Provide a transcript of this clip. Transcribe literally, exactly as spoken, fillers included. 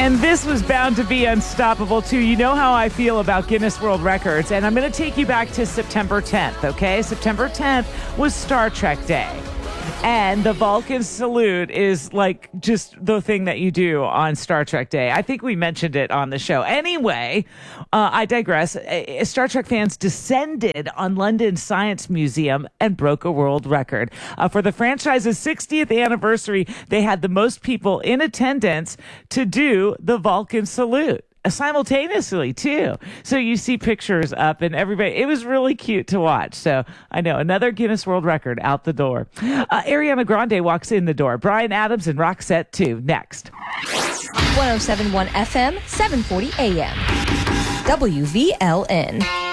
And this was bound to be unstoppable, too. You know how I feel about Guinness World Records. And I'm going to take you back to September tenth, okay? September tenth was Star Trek Day. And the Vulcan salute is like just the thing that you do on Star Trek Day. I think we mentioned it on the show. Anyway, uh, I digress. Uh, Star Trek fans descended on London Science Museum and broke a world record. Uh, for the franchise's sixtieth anniversary, they had the most people in attendance to do the Vulcan salute. Simultaneously too. So you see pictures up and everybody, it was really cute to watch. So I know another Guinness World Record out the door. Uh, Ariana Grande walks in the door. Bryan Adams and Roxette too. Next. one oh seven point one F M, seven forty A M. W V L N.